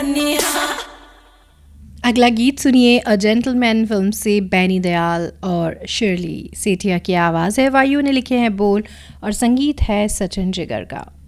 अगला गीत सुनिए अ जेंटलमैन फिल्म से बैनी दयाल और शिरली सेठिया की आवाज़ है, वायु ने लिखे हैं बोल और संगीत है सचिन जिगर का।